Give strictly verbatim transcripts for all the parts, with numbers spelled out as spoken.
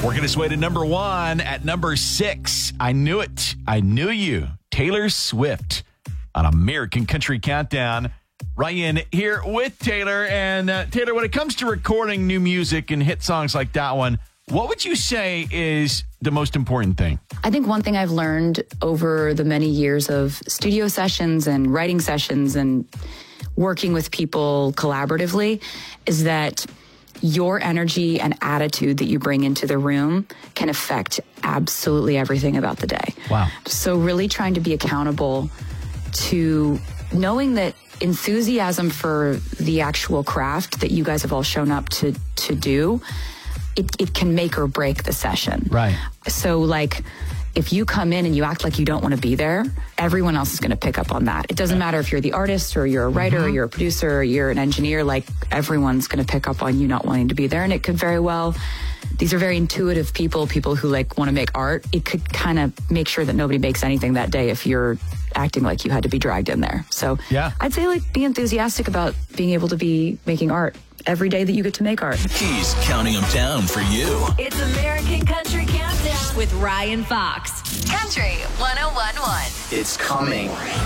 Working its way to number one at number six. I Knew It. I Knew You. Taylor Swift on American Country Countdown. Ryan here with Taylor. And uh, Taylor, when it comes to recording new music and hit songs like that one, what would you say is the most important thing? I think one thing I've learned over the many years of studio sessions and writing sessions and working with people collaboratively is that your energy and attitude that you bring into the room can affect absolutely everything about the day. Wow. So really trying to be accountable to knowing that enthusiasm for the actual craft that you guys have all shown up to to do, it, it can make or break the session. Right. So like, if you come in and you act like you don't want to be there, everyone else is going to pick up on that. It doesn't matter if you're the artist or you're a writer mm-hmm. or you're a producer or you're an engineer, like everyone's going to pick up on you not wanting to be there. And it could very well, these are very intuitive people, people who like want to make art. It could kind of make sure that nobody makes anything that day if you're acting like you had to be dragged in there. So yeah. I'd say like be enthusiastic about being able to be making art every day that you get to make art. He's counting them down for you. It's American Country Countdown with Ryan Fox. Country one oh one point one. It's coming.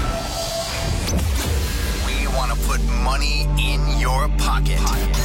We want to put money in your pocket.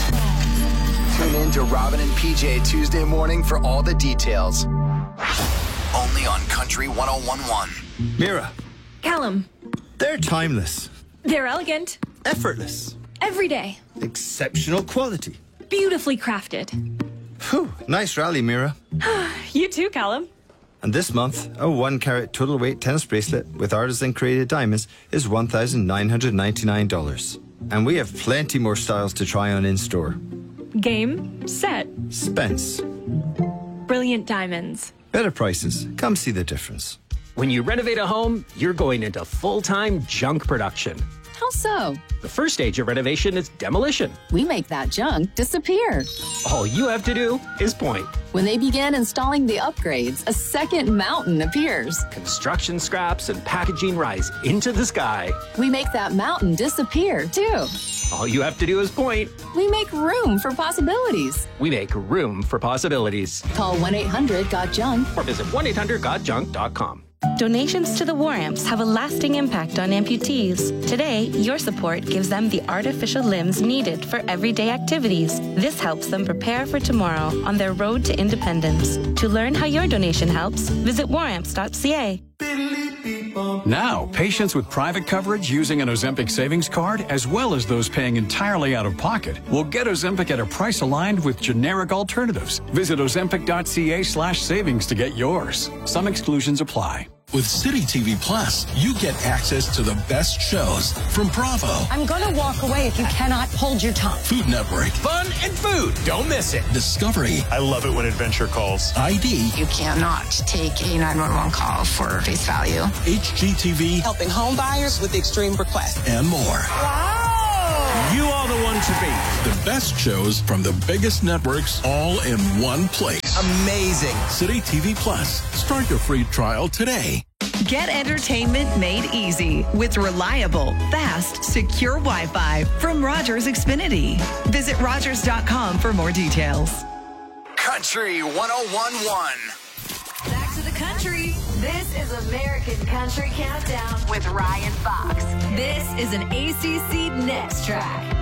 Tune in to Robin and P J Tuesday morning for all the details. Only on Country one oh one point one. Mira, Callum, they're timeless, they're elegant, effortless, every day, exceptional quality. beautifully crafted. Whew, nice rally, Mira. You too, Callum. And this month, a one carat total weight tennis bracelet with artisan created diamonds is one thousand nine hundred ninety-nine dollars. And we have plenty more styles to try on in store. Game, set, Spence. brilliant diamonds. Better prices. Come see the difference. When you renovate a home, you're going into full-time junk production. How so? The first stage of renovation is demolition. We make that junk disappear. All you have to do is point. When they begin installing the upgrades, a second mountain appears. Construction scraps and packaging rise into the sky. We make that mountain disappear, too. All you have to do is point. We make room for possibilities. We make room for possibilities. Call one eight hundred got junk Or visit one eight hundred got junk dot com. Donations to the War Amps have a lasting impact on amputees. Today, your support gives them the artificial limbs needed for everyday activities. This helps them prepare for tomorrow on their road to independence. To learn how your donation helps, visit war amps dot c a. Now, patients with private coverage using an Ozempic savings card, as well as those paying entirely out of pocket, will get Ozempic at a price aligned with generic alternatives. Visit ozempic dot c a slash savings to get yours. Some exclusions apply. With City T V Plus, you get access to the best shows from Bravo, I'm gonna walk away if you cannot hold your tongue. Food Network, Fun and food. Don't miss it. Discovery, I love it when Adventure calls. I D, You cannot take a nine one one call for face value. H G T V, Helping home buyers with extreme requests. and more. You are the one to beat. The best shows from the biggest networks all in one place. Amazing. City T V Plus. Start your free trial today. Get entertainment made easy with reliable, fast, secure Wi-Fi from Rogers Xfinity. Visit rogers dot com for more details. Country one oh one point one. Back to the country. This is American Country Countdown with Ryan Fox. This is an A C C Next Track.